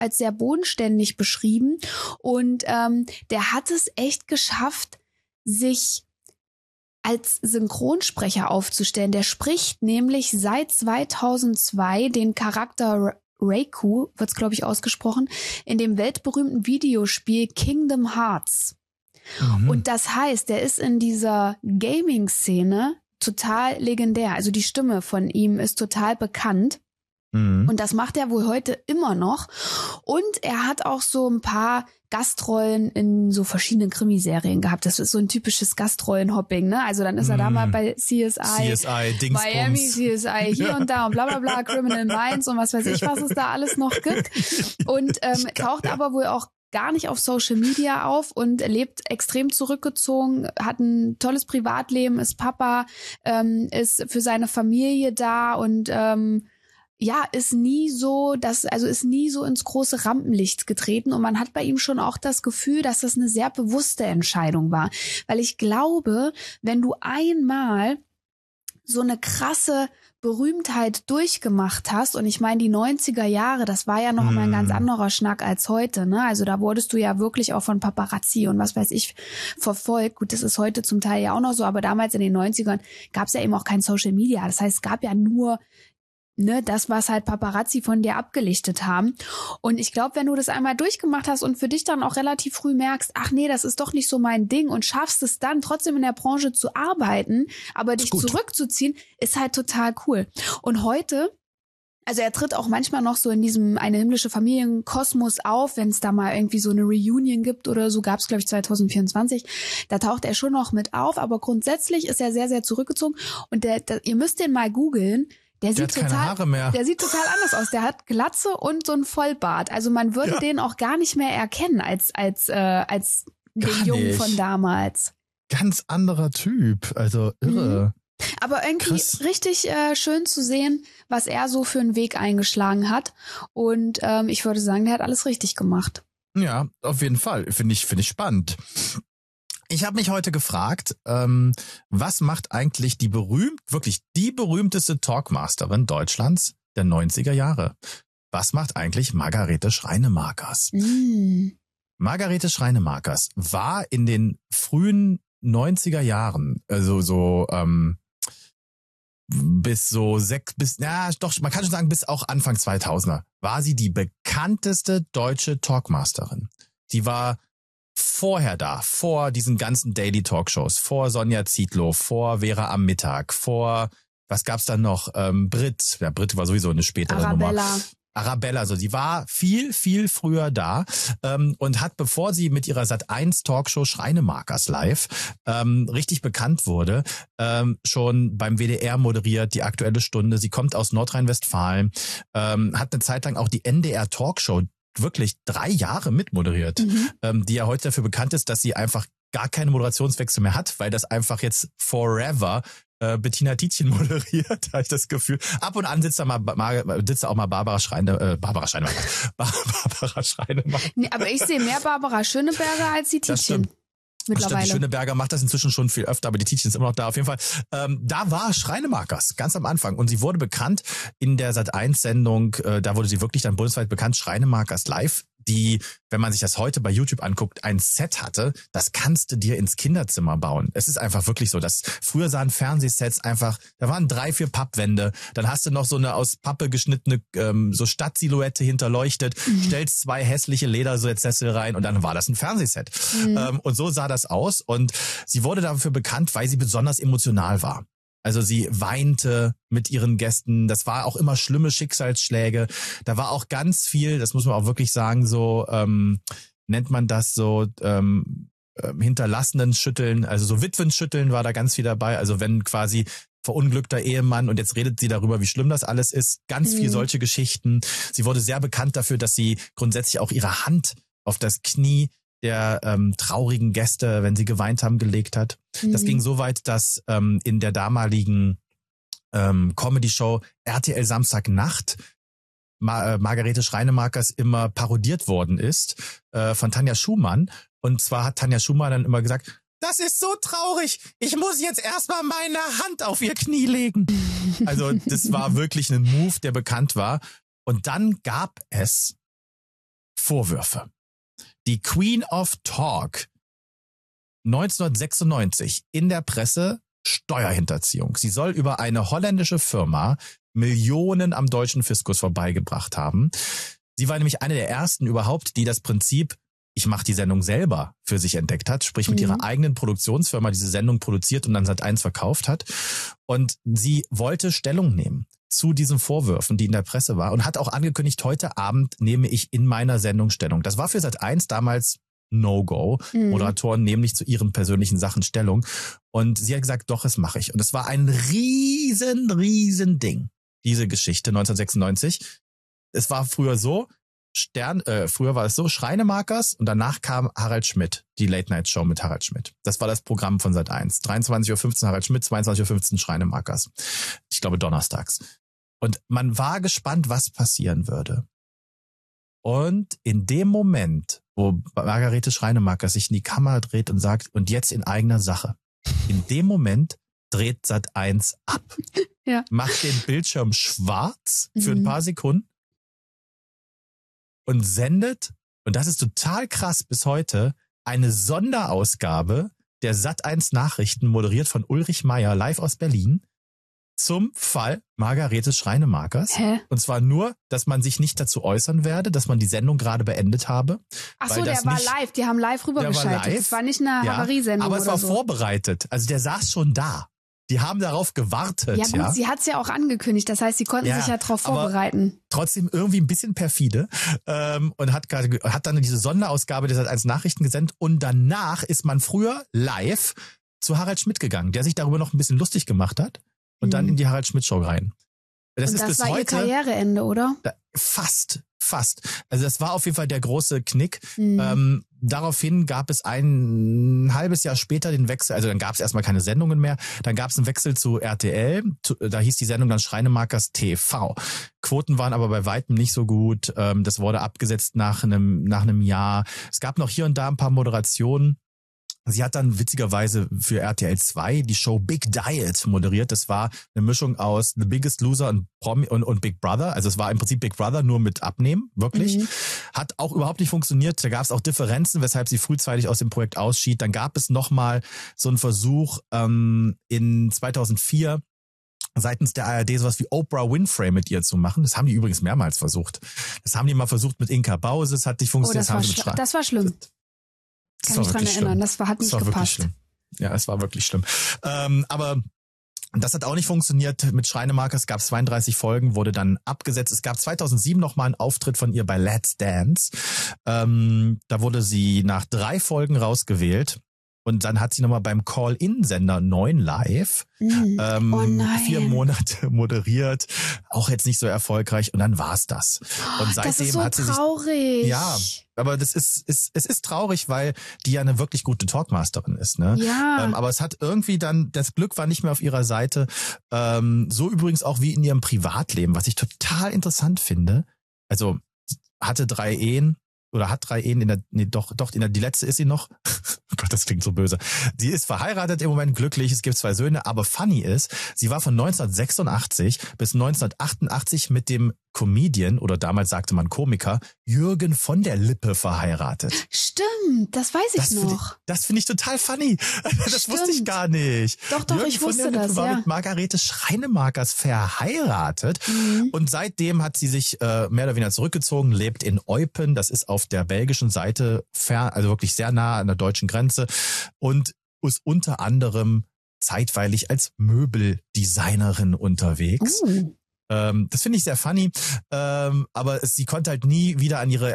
als sehr bodenständig beschrieben. Und der hat es echt geschafft, sich als Synchronsprecher aufzustellen. Der spricht nämlich seit 2002 den Charakter Reiku, wird's glaube ich ausgesprochen, in dem weltberühmten Videospiel Kingdom Hearts. Und das heißt, der ist in dieser Gaming-Szene total legendär. Also die Stimme von ihm ist total bekannt. Und das macht er wohl heute immer noch. Und er hat auch so ein paar Gastrollen in so verschiedenen Krimiserien gehabt. Das ist so ein typisches Gastrollenhopping, ne? Also dann ist er da mal bei CSI Miami, CSI hier und da und bla bla bla, Criminal Minds und was weiß ich, was es da alles noch gibt. Und taucht aber wohl auch gar nicht auf Social Media auf und lebt extrem zurückgezogen, hat ein tolles Privatleben, ist Papa, ist für seine Familie da und ist nie so ins große Rampenlicht getreten und man hat bei ihm schon auch das Gefühl, dass das eine sehr bewusste Entscheidung war, weil ich glaube, wenn du einmal so eine krasse Berühmtheit durchgemacht hast, und ich meine die 90er Jahre, das war ja noch mal ein ganz anderer Schnack als heute, ne? Also da wurdest du ja wirklich auch von Paparazzi und was weiß ich verfolgt. Gut, das ist heute zum Teil ja auch noch so, aber damals in den 90ern gab es ja eben auch kein Social Media. Das heißt, es gab ja nur das, was halt Paparazzi von dir abgelichtet haben. Und ich glaube, wenn du das einmal durchgemacht hast und für dich dann auch relativ früh merkst, ach nee, das ist doch nicht so mein Ding und schaffst es dann trotzdem in der Branche zu arbeiten, aber dich zurückzuziehen, ist halt total cool. Und heute, also er tritt auch manchmal noch so in diesem Eine himmlische Familienkosmos auf, wenn es da mal irgendwie so eine Reunion gibt oder so, gab es glaube ich 2024, da taucht er schon noch mit auf, aber grundsätzlich ist er sehr, sehr zurückgezogen und ihr müsst den mal googeln. Der sieht total anders aus. Der hat Glatze und so ein Vollbart. Also man würde den auch gar nicht mehr erkennen als den Jungen von damals. Ganz anderer Typ. Also irre. Aber irgendwie richtig schön zu sehen, was er so für einen Weg eingeschlagen hat. Und ich würde sagen, der hat alles richtig gemacht. Ja, auf jeden Fall. Finde ich spannend. Ich habe mich heute gefragt, was macht eigentlich die berühmteste Talkmasterin Deutschlands der 90er Jahre? Was macht eigentlich Margarete Schreinemakers? Margarete Schreinemakers war in den frühen 90er Jahren, also man kann schon sagen, bis auch Anfang 2000er, war sie die bekannteste deutsche Talkmasterin. Die war vorher da, vor diesen ganzen Daily Talkshows, vor Sonja Zietlow, vor Vera am Mittag, vor, was gab's dann noch, Brit war sowieso eine spätere Nummer. Arabella, so, die war viel, viel früher da und hat, bevor sie mit ihrer Sat.1 Talkshow Schreinemakers live richtig bekannt wurde, schon beim WDR moderiert, die Aktuelle Stunde. Sie kommt aus Nordrhein-Westfalen, hat eine Zeit lang auch die NDR Talkshow wirklich 3 Jahre mitmoderiert, die ja heute dafür bekannt ist, dass sie einfach gar keine Moderationswechsel mehr hat, weil das einfach jetzt forever Bettina Tietjen moderiert, habe ich das Gefühl. Ab und an sitzt auch mal Barbara Schreinemakers. Nee, aber ich sehe mehr Barbara Schöneberger als die Tietjen. Mittlerweile. Die Schöneberger macht das inzwischen schon viel öfter, aber die Tietjen ist immer noch da. Auf jeden Fall, da war Schreinemakers ganz am Anfang und sie wurde bekannt in der Sat.1-Sendung, da wurde sie wirklich dann bundesweit bekannt, Schreinemakers live, die, wenn man sich das heute bei YouTube anguckt, ein Set hatte, das kannst du dir ins Kinderzimmer bauen. Es ist einfach wirklich so, dass früher sahen Fernsehsets einfach, da waren 3, 4 Pappwände, dann hast du noch so eine aus Pappe geschnittene so Stadtsilhouette hinterleuchtet, stellst 2 hässliche Ledersessel rein und dann war das ein Fernsehset. Und so sah das aus und sie wurde dafür bekannt, weil sie besonders emotional war. Also sie weinte mit ihren Gästen. Das war auch immer schlimme Schicksalsschläge. Da war auch ganz viel, das muss man auch wirklich sagen, so nennt man das so hinterlassenen Schütteln, also so Witwenschütteln war da ganz viel dabei. Also wenn quasi verunglückter Ehemann und jetzt redet sie darüber, wie schlimm das alles ist. Ganz viel solche Geschichten. Sie wurde sehr bekannt dafür, dass sie grundsätzlich auch ihre Hand auf das Knie der traurigen Gäste, wenn sie geweint haben, gelegt hat. Das ging so weit, dass in der damaligen Comedy-Show RTL Samstagnacht Margarete Schreinemakers immer parodiert worden ist von Tanja Schumann. Und zwar hat Tanja Schumann dann immer gesagt, das ist so traurig, ich muss jetzt erstmal meine Hand auf ihr Knie legen. Also das war wirklich ein Move, der bekannt war. Und dann gab es Vorwürfe. Die Queen of Talk 1996 in der Presse Steuerhinterziehung. Sie soll über eine holländische Firma Millionen am deutschen Fiskus vorbeigebracht haben. Sie war nämlich eine der ersten überhaupt, die das Prinzip, ich mache die Sendung selber, für sich entdeckt hat, sprich mit ihrer eigenen Produktionsfirma diese Sendung produziert und dann Sat.1 verkauft hat. Und sie wollte Stellung nehmen zu diesen Vorwürfen, die in der Presse war, und hat auch angekündigt, heute Abend nehme ich in meiner Sendung Stellung. Das war für Sat.1 damals No-Go. Moderatoren nehmen nicht zu ihren persönlichen Sachen Stellung. Und sie hat gesagt, doch, das mache ich. Und es war ein riesen Ding, diese Geschichte 1996. Es war früher so, früher war es so, Schreinemakers, und danach kam Harald Schmidt, die Late-Night-Show mit Harald Schmidt. Das war das Programm von Sat.1. 23.15 Uhr Harald Schmidt, 22.15 Uhr Schreinemakers. Ich glaube donnerstags. Und man war gespannt, was passieren würde. Und in dem Moment, wo Margarete Schreinemakers sich in die Kamera dreht und sagt, und jetzt in eigener Sache, in dem Moment dreht Sat.1 ab. Ja. Macht den Bildschirm schwarz für ein paar Sekunden und sendet, und das ist total krass bis heute, eine Sonderausgabe der Sat.1 Nachrichten, moderiert von Ulrich Meier, live aus Berlin, zum Fall Margarete Schreinemakers. Und zwar nur, dass man sich nicht dazu äußern werde, dass man die Sendung gerade beendet habe. Ach so, der war live. Die haben live rübergeschaltet. Das war nicht eine Havariesendung aber es war so. Vorbereitet. Also der saß schon da. Die haben darauf gewartet. Ja gut, sie hat's ja auch angekündigt. Das heißt, sie konnten sich ja darauf vorbereiten. Trotzdem irgendwie ein bisschen perfide. Und hat dann diese Sonderausgabe der Sat.1 Nachrichten gesendet. Und danach ist man früher live zu Harald Schmidt gegangen, der sich darüber noch ein bisschen lustig gemacht hat. Und dann in die Harald Schmidt Show rein. Das ist bis war heute ihr Karriereende, oder? Fast. Also das war auf jeden Fall der große Knick. Daraufhin gab es ein halbes Jahr später den Wechsel, also dann gab es erstmal keine Sendungen mehr, dann gab es einen Wechsel zu RTL, da hieß die Sendung dann Schreinemakers TV. Quoten waren aber bei weitem nicht so gut, das wurde abgesetzt nach einem Jahr. Es gab noch hier und da ein paar Moderationen. Sie hat dann witzigerweise für RTL 2 die Show Big Diet moderiert. Das war eine Mischung aus The Biggest Loser und Big Brother. Also es war im Prinzip Big Brother nur mit Abnehmen, wirklich. Hat auch überhaupt nicht funktioniert. Da gab es auch Differenzen, weshalb sie frühzeitig aus dem Projekt ausschied. Dann gab es nochmal so einen Versuch in 2004 seitens der ARD sowas wie Oprah Winfrey mit ihr zu machen. Das haben die übrigens mehrmals versucht. Das haben die mal versucht mit Inka Bause, das hat nicht funktioniert. Das war schlimm. Kann mich dran erinnern, das hat nicht gepasst. Ja, es war wirklich schlimm. Aber das hat auch nicht funktioniert mit Schreinemakers. Es gab 32 Folgen, wurde dann abgesetzt. Es gab 2007 nochmal einen Auftritt von ihr bei Let's Dance. Da wurde sie nach 3 Folgen rausgewählt. Und dann hat sie nochmal beim Call-In-Sender 9 Live 4 Monate moderiert. Auch jetzt nicht so erfolgreich. Und dann war's das. Und seitdem das ist so hat sie traurig. Ja, aber es ist traurig, weil die ja eine wirklich gute Talkmasterin ist. Ne? Ja. Aber es hat irgendwie dann, das Glück war nicht mehr auf ihrer Seite. So übrigens auch wie in ihrem Privatleben, was ich total interessant finde. Also hatte 3 Ehen. Oder hat 3 Ehen, die letzte ist sie noch. Oh Gott, das klingt so böse. Sie ist verheiratet im Moment, glücklich, es gibt 2 Söhne, aber funny ist, sie war von 1986 bis 1988 mit dem Comedian, oder damals sagte man Komiker, Jürgen von der Lippe verheiratet. Stimmt, das weiß ich noch. Das finde ich total funny. Das wusste ich gar nicht. Doch, Jürgen ich wusste von der Lippe das, war mit Margarete Schreinemakers verheiratet. Und seitdem hat sie sich mehr oder weniger zurückgezogen, lebt in Eupen, das ist auf der belgischen Seite, also wirklich sehr nah an der deutschen Grenze, und ist unter anderem zeitweilig als Möbeldesignerin unterwegs. Das finde ich sehr funny, aber sie konnte halt nie wieder an ihre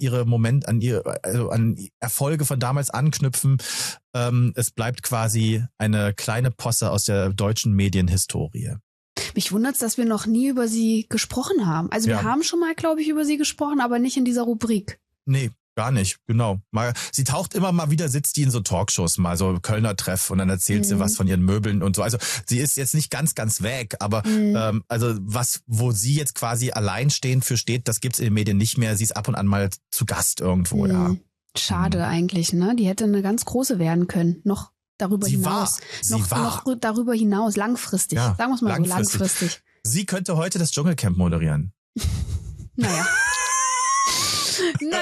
Erfolge von damals anknüpfen. Es bleibt quasi eine kleine Posse aus der deutschen Medienhistorie. Mich wundert's, dass wir noch nie über sie gesprochen haben. Also wir haben schon mal, glaube ich, über sie gesprochen, aber nicht in dieser Rubrik. Nee, gar nicht, genau. Sie taucht immer mal wieder, sitzt die in so Talkshows, mal so Kölner Treff, und dann erzählt sie was von ihren Möbeln und so. Also sie ist jetzt nicht ganz weg, aber also wo sie jetzt quasi alleinstehend für steht, das gibt's in den Medien nicht mehr. Sie ist ab und an mal zu Gast irgendwo, ja. Schade eigentlich, ne? Die hätte eine ganz große werden können. Noch darüber hinaus. Noch darüber hinaus, langfristig. Ja, sagen wir es mal so, langfristig. Sie könnte heute das Dschungelcamp moderieren. Naja.